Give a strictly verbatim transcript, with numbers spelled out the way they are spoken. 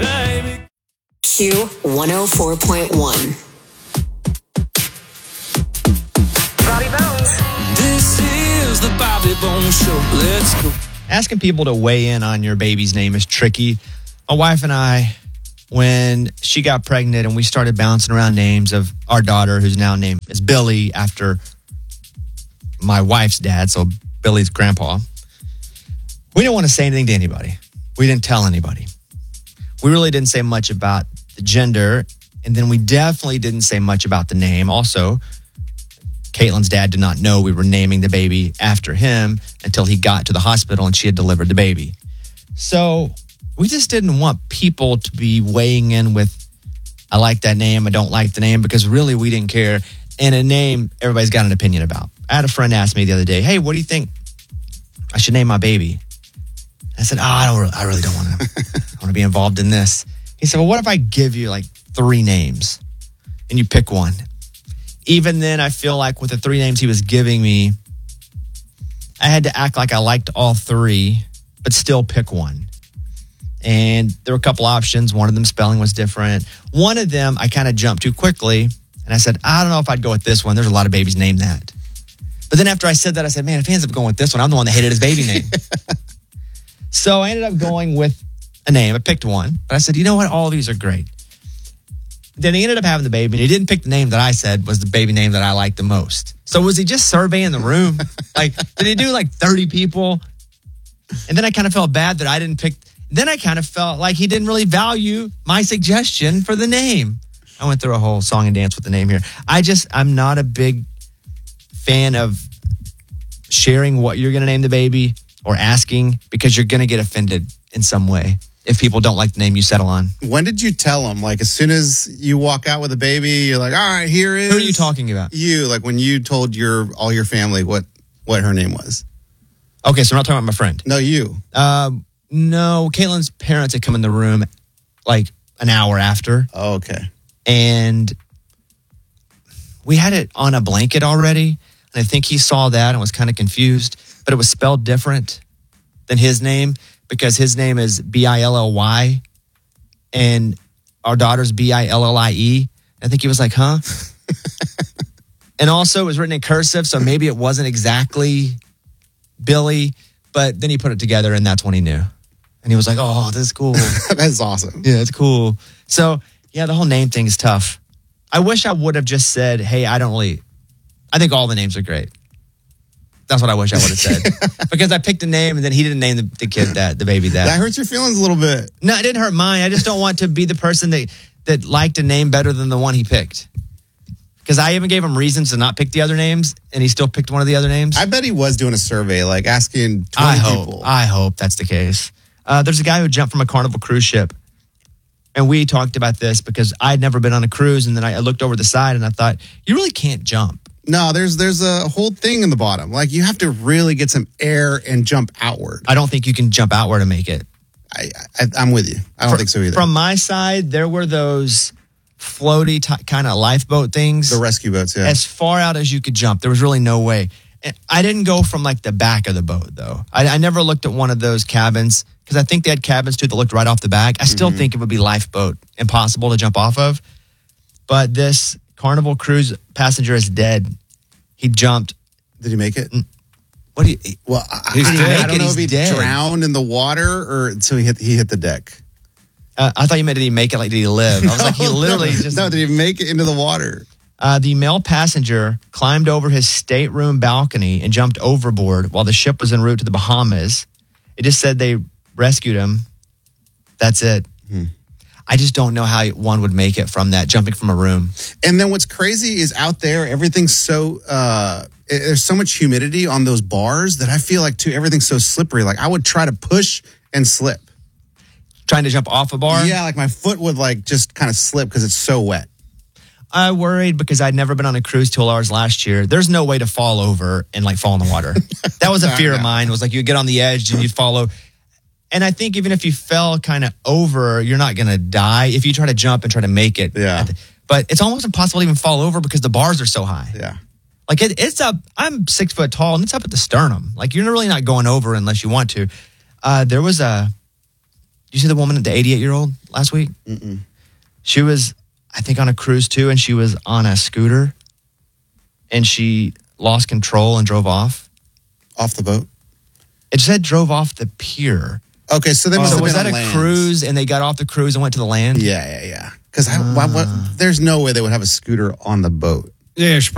Q one oh four point one. Bobby Bones. This is the Bobby Bones Show. Let's go. Asking people to weigh in on your baby's name is tricky. My wife and I, when she got pregnant and we started bouncing around names of our daughter, who's now named as Billy after my wife's dad, so Billy's grandpa, we didn't want to say anything to anybody. We didn't tell anybody. We really didn't say much about the gender, and then we definitely didn't say much about the name. Also, Caitlin's dad did not know we were naming the baby after him until he got to the hospital and she had delivered the baby. So we just didn't want people to be weighing in with, I like that name, I don't like the name, because really we didn't care. And a name everybody's got an opinion about. I had a friend ask me the other day, hey, what do you think I should name my baby? I said, oh, I don't. Really, I really don't want to. I want to be involved in this. He said, well, what if I give you like three names and you pick one? Even then, I feel like with the three names he was giving me, I had to act like I liked all three, but still pick one. And there were a couple options. One of them spelling was different. One of them, I kind of jumped too quickly. And I said, I don't know if I'd go with this one. There's a lot of babies named that. But then after I said that, I said, man, if he ends up going with this one, I'm the one that hated his baby name. So I ended up going with a name. I picked one. But I said, you know what? All of these are great. Then he ended up having the baby, and he didn't pick the name that I said was the baby name that I liked the most. So was he just surveying the room? Like, did he do like thirty people? And then I kind of felt bad that I didn't pick. Then I kind of felt like he didn't really value my suggestion for the name. I went through a whole song and dance with the name here. I just, I'm not a big fan of sharing what you're going to name the baby or asking, because you're going to get offended in some way if people don't like the name you settle on. When did you tell them? Like, as soon as you walk out with a baby, you're like, all right, here is... Who are you talking about? You, like when you told your all your family what, what her name was. Okay, so we're not talking about my friend. No, you. Uh, no, Caitlin's parents had come in the room like an hour after. Oh, okay. And we had it on a blanket already. And I think he saw that and was kind of confused. But it was spelled different than his name, because his name is B I L L Y and our daughter's B I L L I E. I think he was like, huh? And also it was written in cursive, so maybe it wasn't exactly Billy, but then he put it together and that's when he knew. And he was like, oh, this is cool. That's awesome. Yeah, it's cool. So, yeah, the whole name thing is tough. I wish I would have just said, hey, I don't really, I think all the names are great. That's what I wish I would have said. Because I picked a name and then he didn't name the, the kid that, the baby that. That hurts your feelings a little bit. No, it didn't hurt mine. I just don't want to be the person that, that liked a name better than the one he picked. Because I even gave him reasons to not pick the other names, and he still picked one of the other names. I bet he was doing a survey, like asking twenty I hope, people. I hope that's the case. Uh, there's a guy who jumped from a Carnival cruise ship. And we talked about this because I'd never been on a cruise, and then I looked over the side and I thought, you really can't jump. No, there's there's a whole thing in the bottom. Like, you have to really get some air and jump outward. I don't think you can jump outward to make it. I, I, I'm with you. I don't For, think so either. From my side, there were those floaty t- kind of lifeboat things. The rescue boats, yeah. As far out as you could jump. There was really no way. And I didn't go from like the back of the boat, though. I, I never looked at one of those cabins, because I think they had cabins, too, that looked right off the back. I still mm-hmm. think it would be lifeboat, impossible to jump off of. But this Carnival cruise passenger is dead. He jumped. Did he make it? What do you? Well, I, He's I, dead. I don't know He's if he dead. drowned in the water or so he hit he hit the deck. Uh, I thought you meant did he make it? Like, did he live? I was like, he literally no, just no. Did he make it into the water? Uh, the male passenger climbed over his stateroom balcony and jumped overboard while the ship was en route to the Bahamas. It just said they rescued him. That's it. Hmm. I just don't know how one would make it from that, jumping from a room. And then what's crazy is out there, everything's so, uh, there's so much humidity on those bars that I feel like, too, everything's so slippery. Like, I would try to push and slip. Trying to jump off a bar? Yeah, like my foot would like just kind of slip because it's so wet. I worried because I'd never been on a cruise till ours last year. There's no way to fall over and like fall in the water. That was a fear of mine. It was like you get on the edge and you'd follow. And I think even if you fell kind of over, you're not going to die if you try to jump and try to make it. Yeah. But it's almost impossible to even fall over because the bars are so high. Yeah. Like it, it's up, I'm six foot tall and it's up at the sternum. Like you're really not going over unless you want to. Uh, there was a you see the woman, the eighty-eight year old last week? Mm-mm. She was, I think, on a cruise too, and she was on a scooter, and she lost control and drove off. Off the boat? It said drove off the pier. Okay, so they must so have was been that on a land. cruise, and they got off the cruise and went to the land? Yeah, yeah, yeah. Because I, why, what, there's no way they would have a scooter on the boat. Yeah, she